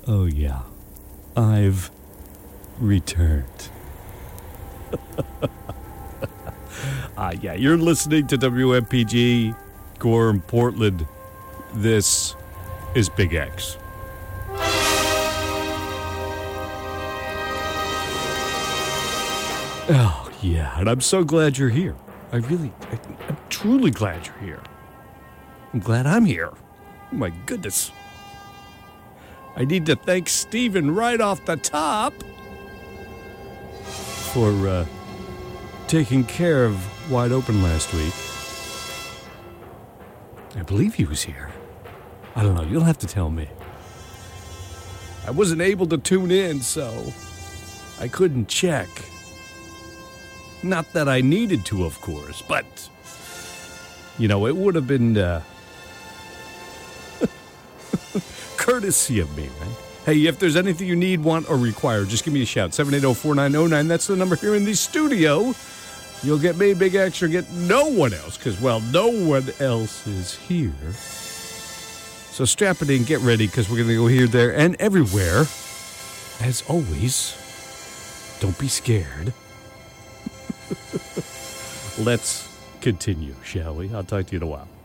Oh, yeah. I've returned. Yeah, you're listening to WMPG, Gorham, Portland. This is Big X. Oh, yeah, and I'm so glad you're here. I'm truly glad you're here. I'm glad I'm here. Oh, my goodness. I need to thank Steven right off the top for taking care of Wide Open last week. I believe he was here. I don't know. You'll have to tell me. I wasn't able to tune in, so I couldn't check. Not that I needed to, of course, but, you know, it would have been courtesy of me, right? Hey, if there's anything you need, want, or require, just give me a shout. 780-4909. That's the number here in the studio. You'll get me, Big X, or get no one else, because, well, no one else is here. So strap it in, get ready, because we're going to go here, there, and everywhere. As always, don't be scared. Let's continue, shall we? I'll talk to you in a while.